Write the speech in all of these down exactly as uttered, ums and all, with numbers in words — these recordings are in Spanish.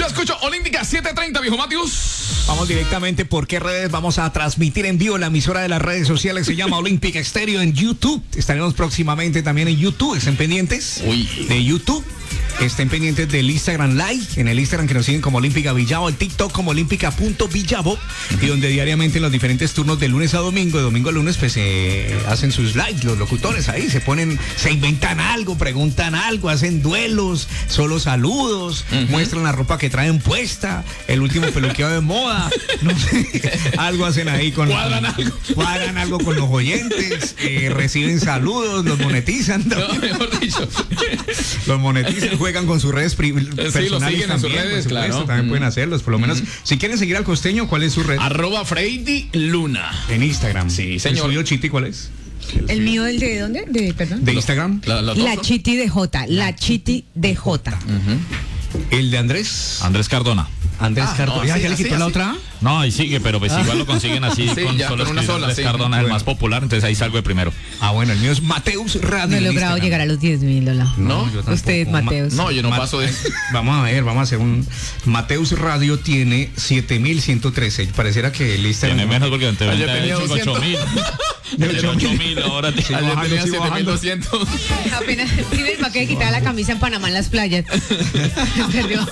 Yo escucho Olímpica siete treinta, viejo Matius. Vamos directamente, ¿por qué redes? Vamos a transmitir en vivo la emisora de las redes sociales, se llama Olímpica Estéreo en YouTube. Estaremos próximamente también en YouTube, estén pendientes Uy. de YouTube. Estén pendientes del Instagram Live, en el Instagram que nos siguen como Olímpica Villavo, el TikTok como olímpica.villavo, y donde diariamente en los diferentes turnos de lunes a domingo, de domingo a lunes, pues eh, hacen sus lives, los locutores ahí, se ponen, se inventan algo, preguntan algo, hacen duelos, solo saludos, uh-huh. muestran la ropa que traen puesta, el último peluqueo de moda, no sé, algo hacen ahí con cuadran los, algo, cuadran algo con los oyentes, eh, reciben saludos, los monetizan, no, mejor dicho, los monetizan, juegan con sus redes pri- personales sí, lo siguen también, en sus redes, claro. También mm. pueden hacerlos, por lo menos. Mm. Si quieren seguir al costeño, ¿cuál es su red? Arroba Freddy Luna. En Instagram. Sí, señor. ¿El suyo, Chiti, cuál es? El, el mío, ¿el de dónde? De, perdón. ¿De Instagram? La, la, la Chiti de J. La Chiti de J. Uh-huh. ¿El de Andrés? Andrés Cardona. Andrés ah, Cardona. No, ¿Ya, así, ¿Ya le así, quitó así. la otra? No, ahí sigue, pero pues igual lo consiguen así sí, con ya, solo con una sola. Andrés Sí. Cardona es Bueno. el más popular, entonces ahí salgo de primero. Ah, bueno, el mío es Mateus Radio. No he logrado llegar a los diez mil, Lola. No, yo Usted, Mateus. No, yo no Ma- paso de. Vamos a ver, vamos a hacer un. Mateus Radio tiene siete mil ciento trece. Pareciera que el Instagram. Tiene menos porque antes Ayer tenía ocho mil. ocho mil, ahora Ayer tenía siete mil doscientos. Apenas me va a quitar la camisa en Panamá en las playas. Perdió.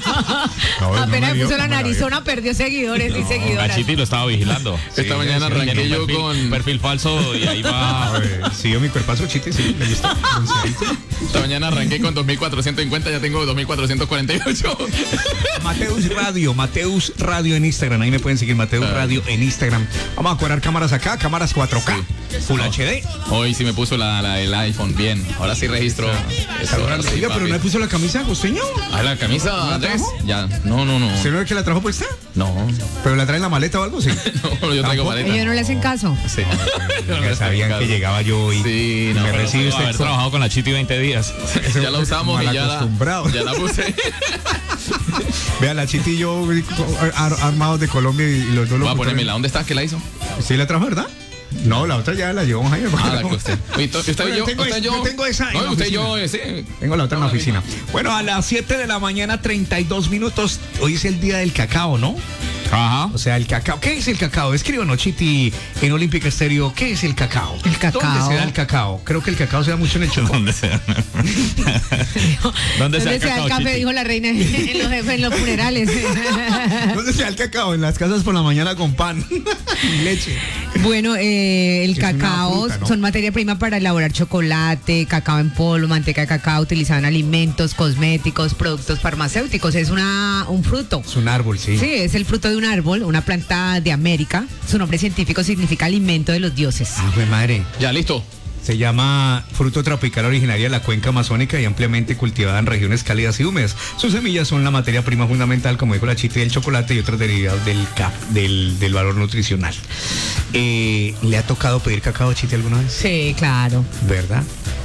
No, no Apenas me vio, puso la no me la narizona, perdió seguidores y A seguidoras. Chiti lo estaba vigilando. Esta Sí, mañana sí, arranqué Tiene un yo perfil, con. perfil falso y ahí va. A ver, sí, yo mi cuerpazo, Chiti, sí, le gusta. Esta mañana arranqué con dos mil cuatrocientos cincuenta, ya tengo dos mil cuatrocientos cuarenta y ocho. Mateus Radio, Mateus Radio en Instagram. Ahí me pueden seguir, Mateus Ah. Radio en Instagram. Vamos a cuadrar cámaras acá, cámaras cuatro K, Full H D. Hoy sí me puso la, la- el iPhone bien. Ahora sí registro. Eso, ahora sí, Oiga, pero papi. no me puso la camisa, costeño. Ah, la camisa, ¿No la Andrés. trajo? Ya, no, no, no. ¿Usted no es que la trajo puesta? No, ¿Pero la trae en la maleta o algo así? no, yo traigo ¿Tampoco? maleta. Ellos no le hacen caso. Sí. Ya sabían que llegaba yo y Sí, no, me pero recibe Haber usted. trabajado con la Chiti veinte días. Ya la usamos y ya la, Malacostumbrado. ya la puse. Vea, la Chiti y yo ar- armados de Colombia y los dos Voy a locutores. ponérmela. ¿Dónde está? ¿Qué la hizo? ¿Sí la trajo, verdad? No, la otra ya la llevamos ayer. Ah, la que usted. Oye, to- usted Bueno, y yo. tengo Usted es- y yo. yo tengo esa en No, la usted y oficina. yo, eh, sí. Tengo la otra en la No, la oficina. Bueno, a las siete de la mañana, treinta y dos minutos. Hoy es el día del cacao, ¿no? Ajá. O sea, el cacao. ¿Qué es el cacao? Escríbanos, Chiti, en Olímpica Estéreo. ¿Qué es el cacao? El cacao. ¿Dónde se da el cacao? Creo que el cacao se da mucho en el Chocó. ¿Dónde sea? ¿Dónde sea el el cacao, café? Chiti? Dijo la reina en los, en los funerales. ¿Dónde se da el cacao? En las casas por la mañana con pan y leche. Bueno, eh, el Es una cacao fruta, ¿no? son materia prima para elaborar chocolate, cacao en polvo, manteca de cacao, utilizado en alimentos, cosméticos, productos farmacéuticos. Es una un fruto. Es un árbol, sí. Sí, es el fruto de un árbol, una planta de América. Su nombre científico significa alimento de los dioses. Ah, güey, madre. Ya, listo. Se llama fruto tropical originaria de la cuenca amazónica y ampliamente cultivada en regiones cálidas y húmedas. Sus semillas son la materia prima fundamental, como dijo la Chiti, del chocolate y otros derivados del, ca- del, del valor nutricional. Eh, ¿Le ha tocado pedir cacao, Chiti, alguna vez? Sí, claro. ¿Verdad?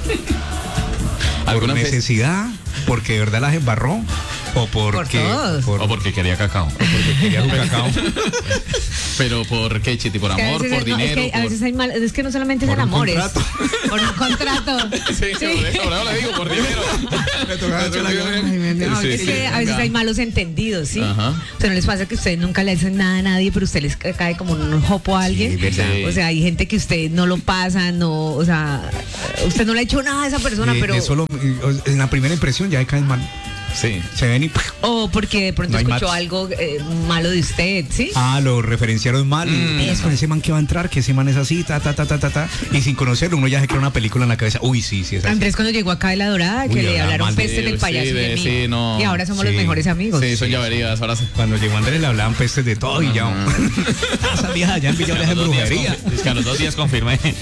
¿Por ¿Alguna vez? necesidad? ¿Porque de verdad las embarró? ¿O porque, todos. por- O porque quería cacao. porque quería un cacao? Pero ¿por qué, Chiti? ¿Por Es que a amor? veces- ¿Por no, dinero? Es que a por- veces hay mal, es que no solamente Por son un amores. contrato. Por un contrato. Sí, por eso, por eso le digo, por dinero. Me tocaba echar la Ay, no, Sí, es sí, que a veces venga. hay malos entendidos, ¿sí? Ajá. O sea, no les pasa que ustedes nunca le hacen nada a nadie, pero usted les ca- cae como un jopo a alguien. Sí, verdad. O sea, hay gente que usted no lo pasa, no, o sea, usted no le ha hecho nada a esa persona, De- pero de solo, en la primera impresión ya caen mal. Sí. Se ven y... o porque de pronto No hay escuchó match. algo eh, malo de usted, ¿sí? Ah, lo referenciaron mal. Mm. Es con ese man que va a entrar, que ese man es así, ta, ta, ta, ta, ta, ta. Y sin conocerlo, uno ya se crea una película en la cabeza. Uy, sí, sí, es así. Andrés cuando llegó acá de La Dorada, que Uy, le habla hablaron mal de- peste del sí, payaso y de- de mí. sí, no. Y ahora somos Sí. los mejores amigos. Sí, son llaverías. Ahora sí. Cuando llegó Andrés le hablaban pestes de todo y ya. Esa vieja ya en Villa les A hacen los dos días brujería. confi- es que a los dos días confirmé. que,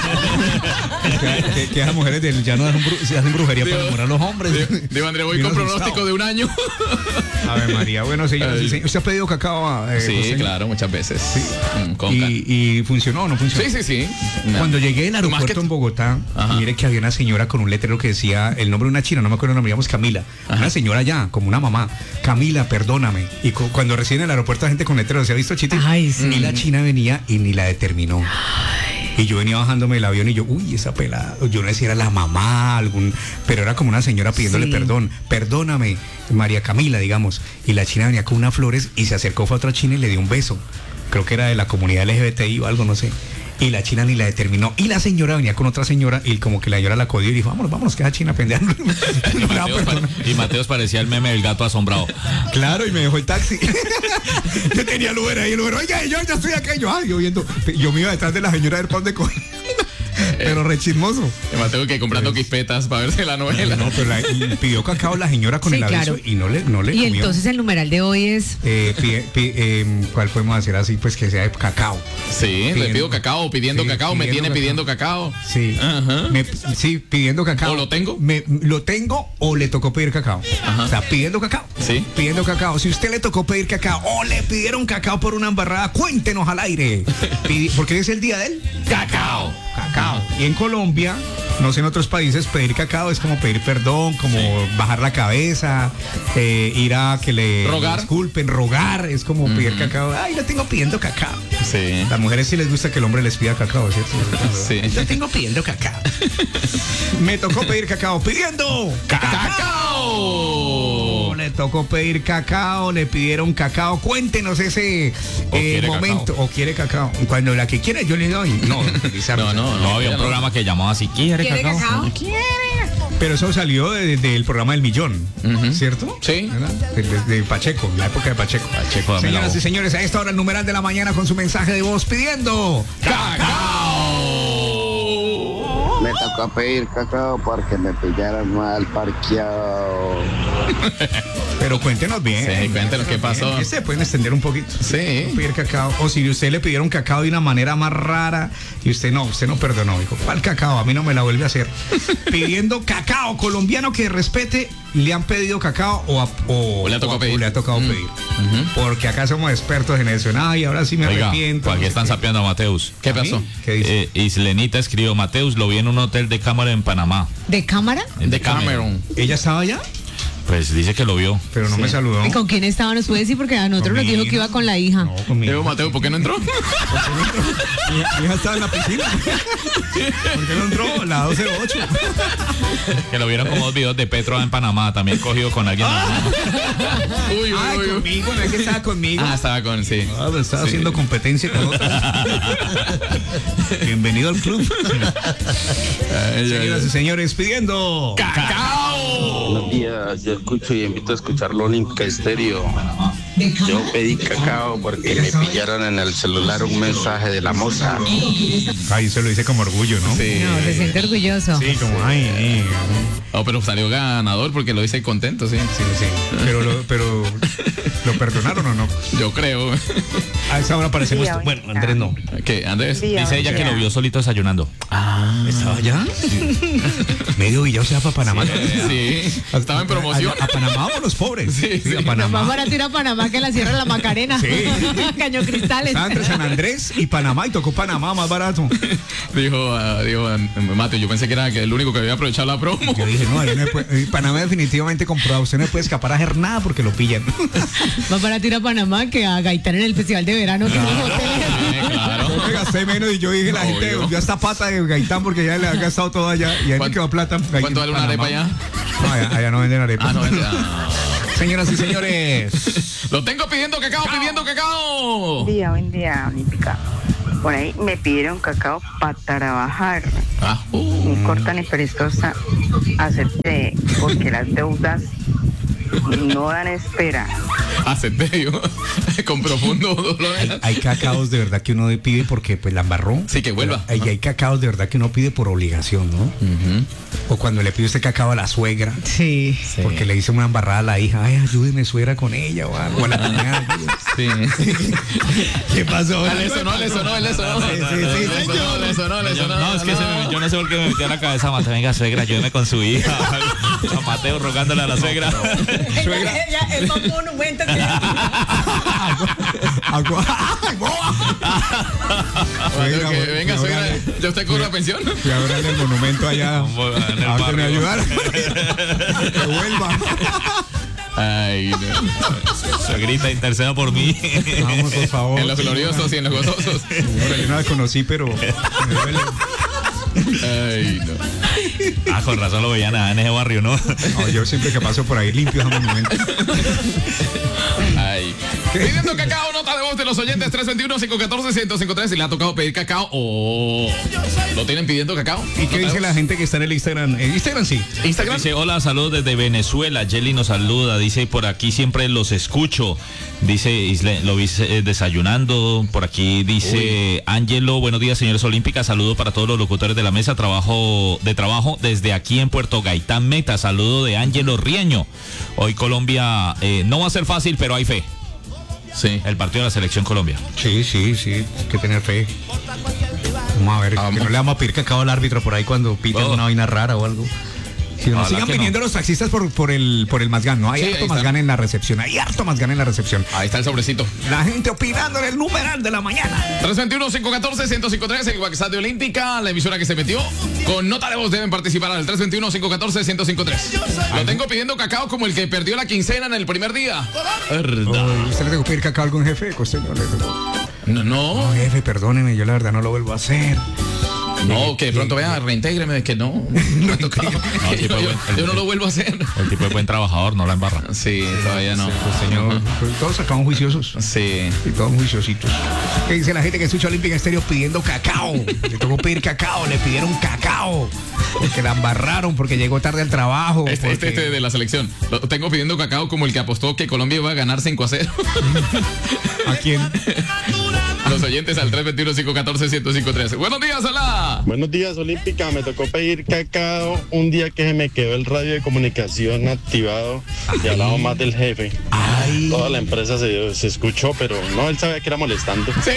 que- que esas mujeres del llano hacen, bru- se hacen brujería para enamorar a los hombres. Digo, André, voy Vino con pronóstico asustado. de un año. A ver, María, bueno, señores, Ay. sí, ¿usted ha pedido cacao? eh, Sí, José? claro, muchas veces. Mm, con ca- Y, y funcionó o no funcionó. Sí, sí, sí. No. Cuando llegué al Más aeropuerto que- en Bogotá, Ajá. mire que había una señora con un letrero que decía el nombre de una china, no me acuerdo, nos llamamos Camila. Ajá. Una señora ya, como una mamá. Camila, perdóname. Y cu- cuando recién en el aeropuerto la gente con letreros, ¿se ha visto, Chiti? Ay, sí. Y la china venía y ni la determinó. Y yo venía bajándome del avión y yo, uy, esa pelada. Yo no sé si era la mamá, algún, pero era como una señora pidiéndole Sí. perdón. Perdóname, María Camila, digamos. Y la china venía con unas flores y se acercó, fue a otra china y le dio un beso. Creo que era de la comunidad L G B T I o algo, no sé. Y la china ni la determinó. Y la señora venía con otra señora y como que la señora la codió y dijo, vámonos, vámonos, que esa china pendeja. Y Mateos, pare- y Mateos parecía el meme del gato asombrado. Claro, y me dejó el taxi. Yo tenía el Uber ahí, el Uber, oiga, yo ya estoy acá. Y yo, ay, yo viendo, yo me iba detrás de la señora del pan de coger. Pero re chismoso. Me Mateo que comprando crispetas para verse la novela. No, pero la, pidió cacao la señora con Sí, el aviso claro. y no le, no le Y comió. entonces el numeral de hoy es Eh, pide- pi- eh, ¿Cuál podemos hacer así? Pues que sea de cacao. Sí, le Pidiendo- pido cacao, pidiendo sí, cacao, me pidiendo tiene cacao. pidiendo cacao. Sí. Ajá. Me- sí, pidiendo cacao. ¿O lo tengo? Me, lo tengo o le tocó pedir cacao. O sea, pidiendo cacao. Sí. Pidiendo cacao. Si usted le tocó pedir cacao o le pidieron cacao por una embarrada, cuéntenos al aire. Pidi- porque hoy es el día del Cacao. cacao. Y en Colombia, no sé en otros países, pedir cacao es como pedir perdón, como bajar la cabeza, eh, ir a que le Rogar. disculpen, rogar, es como pedir cacao. Ay, lo tengo pidiendo cacao. Sí. Las mujeres sí les gusta que el hombre les pida cacao, ¿cierto? Sí. Yo tengo pidiendo cacao. Me tocó pedir cacao pidiendo ¡Cacao! Le tocó pedir cacao, le pidieron cacao. Cuéntenos ese O eh, quiere momento. cacao. O quiere cacao. Cuando la que quiere, yo le doy. No, No, no, No, había un programa que llamaba así, ¿quiere ¿Quiere cacao? cacao? Pero eso salió de- del programa del millón, Ujú. ¿cierto? Sí. ¿Verdad? De, de- de Pacheco, la época de Pacheco. Pacheco, dame la Señoras y voz. señores, a esta hora el numeral de la mañana con su mensaje de voz pidiendo ¡Cacao! Me tocó pedir cacao porque me pillaron mal parqueado. Pero cuéntenos bien. Sí, cuéntenos qué pasó. Se pueden extender un poquito. Sí. Pedir cacao. O si usted le pidieron cacao de una manera más rara y usted no, usted no perdonó. Dijo, ¿cuál cacao? A mí no me la vuelve a hacer. Pidiendo cacao colombiano que respete, le han pedido cacao o, a- o, O le ha tocado o- pedir. o le ha tocado pedir. Porque acá somos expertos en eso. Ay, ahora sí me Oiga, arrepiento. aquí no sé están qué. sapeando a Mateus. ¿Qué ¿A mí? pasó? ¿Qué dice? Eh, Islenita escribió, Mateus lo vi en un hotel de cámara en Panamá. ¿de cámara? En De Cameron. ¿Ella estaba allá? Pues dice que lo vio. Pero no me saludó. ¿Y con quién estaba? ¿Nos puede decir? Porque a nosotros nos dijo Conmigo. que iba con la hija. No, conmigo. Diego Mateo, ¿por qué no entró? Mi mi hija estaba en la piscina. ¿Por qué no entró? La doce ocho. Que lo vieron como dos videos de Petro en Panamá, también cogido con alguien. Uy, uy, Ay, uy, uy. conmigo, no es que estaba conmigo. Ah, estaba con, sí. Ah, pero estaba haciendo competencia con otros. Bienvenido al club. Ay, ay, Señoras y ay. señores, pidiendo. ¡Cacao! Buenos días, yo escucho y invito a escuchar la Olímpica Estéreo. Yo pedí cacao porque me pillaron en el celular un mensaje de la moza. Ay, se lo dice como orgullo, ¿no? Sí. No, se siente orgulloso. Sí, como, ay, ay. Oh, pero salió ganador porque lo hice contento, sí. Sí, sí. Pero, lo, pero, ¿lo perdonaron o no? Yo creo. A esa hora parecemos. Sí, Bueno, Andrés no. ¿Qué, Andrés? Sí. Dice ella que lo vio solito desayunando. ¿Estaba allá? Medio Villao se va para Panamá. Sí. Estaba en promoción. A, a Panamá vamos los pobres. Sí, sí. a Más Panamá. barato ir a Panamá que la Sierra de la Macarena. Sí. Caño Cristales. Estaba entre San Andrés y Panamá y tocó Panamá más barato. Dijo, ah, dijo ah, Mateo, yo pensé que era que el único que había aprovechado la promo. Yo dije, no, ahí no puede- Panamá definitivamente comprobado. Usted no puede escapar a hacer nada porque lo pillan. Más barato ir a Panamá que a Gaitán en el festival de verano. Que unos hoteles. Sí, claro. Yo me gasté menos y yo dije, la gente Obvio. dio hasta pata de Gaitán porque ya le ha gastado todo allá y ahí me ¿Cuánto- quedó plata. ¿Cuánto vale una arepa allá? No, allá, allá no venden arepas. Ah, no, ah. Señoras y señores. Lo tengo pidiendo cacao, pidiendo cacao. Buen día, buen día, Olímpica. Por ahí me pidieron cacao para trabajar. Ah, uh. Ni corta ni perezosa. Acepté porque las deudas no dan espera. Acepté yo. Con profundo dolor. Hay cacaos de verdad que uno pide porque pues la embarró. Sí, que vuelva. Hay, hay cacaos de verdad que uno pide por obligación, ¿no? O cuando le pide usted cacao a la suegra. Sí. Porque le hizo una embarrada a la hija. Ay, ayúdeme suegra con ella o algo. O a la cuñada. Sí. ¿Qué pasó? Ah, le sonó, le sonó, le sonó. Sí, sí, sí, Le sonó, le sonó, le Yo- sonó. no, es que se me- yo no sé por qué me metió a la cabeza Mateo. Venga, suegra, ayúdeme con su hija. A Mateo rogándole a la suegra. Suegra. Es un monumento que... Agua. ¡Ay, boba! Mateo, que venga, que suegra, ahora- ¿ya usted cobra pensión? Fui a ver en el monumento allá. En el A ver que me barrio. ayudara. Que vuelva. Ay, no. Se grita, interceda por mí. Vamos, por favor. En los gloriosos y en los gozosos. Señora, yo no la conocí, pero me duele. Ay, no. Ah, con razón lo veían allá en ese barrio, ¿no? No, yo siempre que paso por ahí limpio ese monumento. Ay. Pidiendo cacao, nota de voz de los oyentes tres dos uno, cinco uno cuatro, uno cero cinco tres. Si le ha tocado pedir cacao o lo tienen pidiendo cacao. ¿Y qué dice la gente que está en el Instagram? En Instagram sí. Instagram. Dice, hola, saludos desde Venezuela. Jelly nos saluda. Dice, por aquí siempre los escucho. Dice, Isle- lo vi eh, desayunando. Por aquí dice, Ángelo, buenos días, señores Olímpicas. Saludo para todos los locutores de la mesa. Trabajo de trabajo desde aquí en Puerto Gaitán Meta. Saludo de Ángelo Rieño. Hoy Colombia eh, no va a ser fácil, pero hay fe. Sí. El partido de la selección Colombia. Sí, sí, sí. Hay que tener fe. Vamos a ver, Vamos. que no le vamos a pedir cacao al árbitro por ahí cuando pite Oh. una vaina rara o algo. Si nos Ojalá sigan que no. pidiendo los taxistas por, por el por el Mazgán, ¿no? Hay Sí, ahí harto está. Mazgán en la recepción, hay harto Mazgán en la recepción. Ahí está el sobrecito. La gente opinando en el numeral de la mañana. tres dos uno, cinco uno cuatro, uno cero cinco tres, el WhatsApp de Olímpica, la emisora que se metió. Con nota de voz deben participar al tres dos uno, cinco uno cuatro, uno cero cinco tres. Lo tengo pidiendo cacao como el que perdió la quincena en el primer día. ¿Verdad? Ay, ¿usted le tengo que pedir cacao a algún jefe? Costeño, le tengo- No, no, No, jefe, perdóneme, yo la verdad no lo vuelvo a hacer. no, que de pronto vea, reintégreme, que no. Me ha tocado. No, yo, tipo, yo- el- yo no lo vuelvo a hacer. El tipo es buen trabajador, no la embarra. Sí, todavía no. Costeño, pues todos acaban juiciosos. Sí. Y todos juiciositos. ¿Qué dice la gente que escucha Olímpica Estéreo pidiendo cacao? Le tocó pedir cacao, le pidieron cacao. Porque la embarraron, porque llegó tarde al trabajo. Este, este, porque- este de la selección. Lo tengo pidiendo cacao como el que apostó que Colombia iba a ganar cinco a cero. ¿A quién? Los oyentes al tres dos uno, cinco uno cuatro, uno cero cinco tres. Buenos días, hola. Buenos días, Olímpica. Me tocó pedir cacao un día que se me quedó el radio de comunicación activado y hablaba más del jefe. Ay. Toda la empresa se, se escuchó, pero no, él sabía que era molestando. Sí.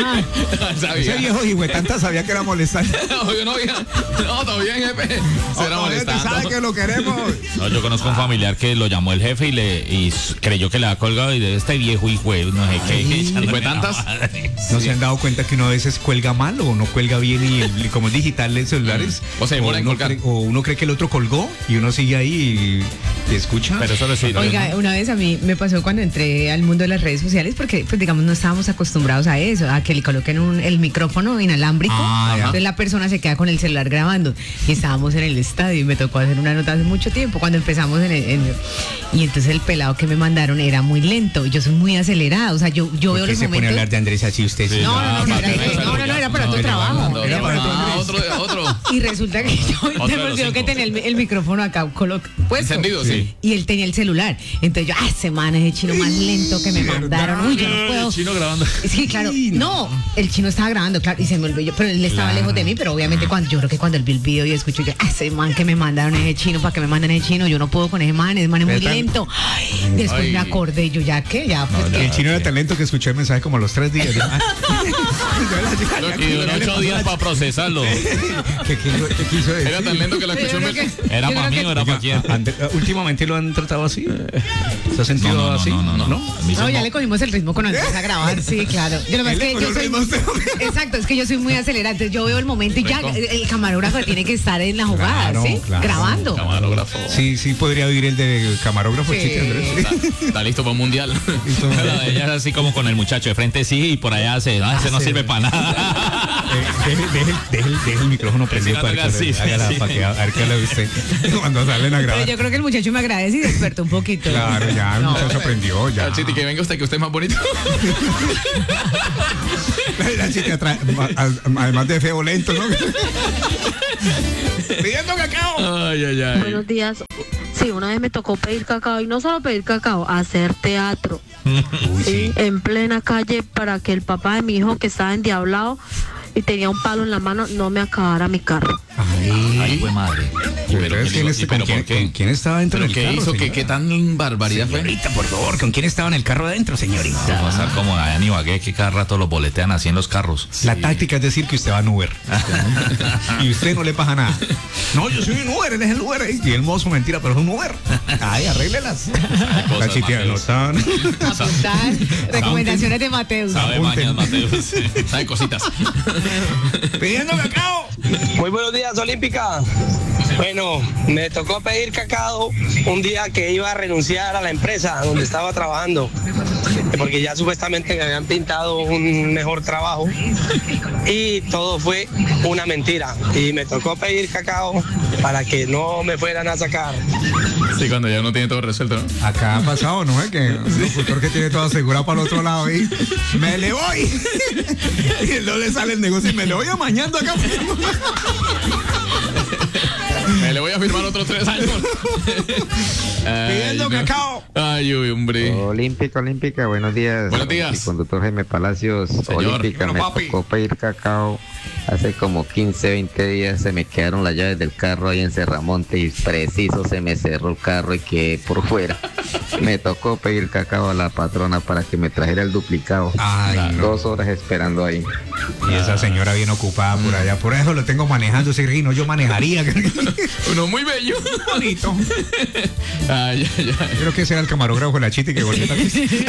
Ese Sabía. viejo hijuetanta sabía que era molestante. No, yo no, había- no, todo bien, jefe. Se era No, este molestando. sabe que lo queremos. No, yo conozco un familiar que lo llamó el jefe y le y s- creyó que le había colgado y de este viejo hijo, no sé qué. echándome ¿Fue la tantas? madre. ¿No se han dado cuenta que uno a veces cuelga mal o no cuelga bien y, el- y como es digital en celulares? O se demora en uno colgar. cree- o uno cree que el otro colgó y uno sigue ahí y, y escucha. Pero eso le sirve. Oiga, ¿no? una vez a mí me pasó cuando entré al mundo de las redes sociales porque, pues digamos, no estábamos acostumbrados a eso, a que le coloquen un- el micrófono inalámbrico. Ah, ya. Entonces la persona se queda con el celular grabando. Y estábamos en el estadio y me tocó hacer una nota hace mucho tiempo cuando empezamos en el... en- y entonces el pelado que me mandaron era muy lento. Yo soy muy acelerada. O sea, yo, yo ¿Por veo qué los se pone a momentos... hablar de Andrés así usted? Sí, No, no, no, no, para era, que- no, no, no, era para No, otro era trabajo. Fernando, Era era para para otro- otro, otro. Y resulta que yo de me los olvidó que cinco. tenía el, el micrófono acá colo- puesto. Encendido, sí. Y él tenía el celular. Entonces yo, ah, ese man es el chino más lento que me mandaron. Uy, yo no puedo. El chino grabando. Sí, claro. No, el chino estaba grabando, claro, y se me olvidó. yo- Pero él estaba Claro. lejos de mí, pero obviamente cuando yo creo que cuando él vio el video y escucho yo, ah, ese man que me mandaron ese chino, para que me mandan ese chino, yo no puedo con ese man, ese man es muy Pero tan- lento. Ay, después Ay. me acordé, yo ya qué, ya, pues, Y ¿qué? el chino era tan lento que escuché el mensaje como a los tres días. Ah. Y duró ocho días para procesarlo. ¿Qué, quiso- qué quiso decir? Era tan lento que lo Yo escuchó. creo en que- el- ¿Era yo para creo mí que- o era para quién? Ante- últimamente lo han tratado así. ¿Se ha sentido No, no, no, así? no, no, no. A mí se No, ya mo- le cogimos el ritmo con Andrés a grabar, sí, claro. Yo lo más Él que le yo cogió soy, el ritmo a usted. exacto, es que yo soy muy acelerada, entonces yo veo el momento y ya Rico. el, el camarógrafo tiene que estar en la jugada, Claro, ¿sí? claro. Grabando. Camarógrafo. Sí, sí, podría oír el de camarógrafo, Sí. chiste, Andrés. Está, está listo para un mundial. La de ella es así como con el muchacho de frente sí y por allá se, ah, ese no sí. sirve para nada. Eh, Deje, deje, deje, el- deje el micrófono prendido no para tenga que, así, sí, hágala, sí. para que a ver qué le usted cuando salen a Pero grabar. yo creo que el muchacho me agradece y despertó un poquito. Claro, ya, el No, muchacho aprendió, ya. Ah, Chiti, que venga usted, que usted es más bonito. La chica trae- a- además de feo lento, ¿no? Pidiendo cacao. Ay, ay, ay. Buenos días. Sí, una vez me tocó pedir cacao y no solo pedir cacao, hacer teatro. Uy, sí. En plena calle para que el papá de mi hijo que estaba endiablado y tenía un palo en la mano no me acabara mi carro. Ay, Ay, fue madre. Pero, Entonces, ¿quién, ¿y es- pero con, quién, por qué? con quién estaba dentro ¿Pero del qué carro, hizo? ¿Qué, señora? ¿Qué tan barbaridad fue? Señorita, por favor, ¿con quién estaba en el carro adentro, señorita? Va a pasar como a Ani Bagué que cada rato lo boletean así en los carros. La táctica es decir que usted va en Uber. Y usted no le pasa nada. No, yo soy un Uber, él es el Uber. Y el mozo, mentira, pero es un Uber. Ay, arréglelas. La cosas, chitia no Mateus. están. Apuntar recomendaciones de Mateus. Sabe Apunten. mañas, Mateo. Sí. Sabe cositas. Pidiendo cacao. Muy buenos días. días, Olímpica. Bueno, me tocó pedir cacao un día que iba a renunciar a la empresa donde estaba trabajando, porque ya supuestamente me habían pintado un mejor trabajo y todo fue una mentira. Y me tocó pedir cacao para que no me fueran a sacar. Sí, cuando ya uno tiene todo resuelto, ¿no? Acá ha pasado, ¿no? Es que un locutor que tiene todo asegurado para el otro lado y me le voy. Y no le sale el negocio y me le voy amañando acá. Me le voy a firmar otros tres años. Pidiendo cacao. Ay, uy, hombre. Olímpica, Olímpica, buenos días. Buenos días. El conductor Jaime Palacios. Señor. Olímpica, Bueno, me papi. tocó pedir cacao. Hace como quince, veinte días se me quedaron las llaves del carro ahí en Serramonte y preciso se me cerró el carro y quedé por fuera. Me tocó pedir cacao a la patrona para que me trajera el duplicado. Ay, no. Dos horas esperando ahí. Y esa señora bien ocupada por allá. Por eso lo tengo manejando, ese no yo manejaría. Uno muy bello. Bonito. Ay, ay, ay. Creo que ese era el camarógrafo de la chita y que volvió también.